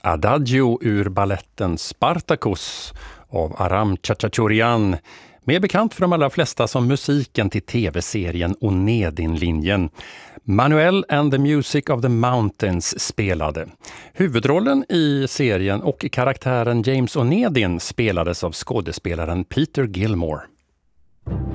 Adagio ur balletten Spartacus av Aram Chachachurian, mer bekant för de allra flesta som musiken till tv-serien Onedin-linjen. Manuel and the Music of the Mountains spelade. Huvudrollen i serien och karaktären James Onedin spelades av skådespelaren Peter Gilmore.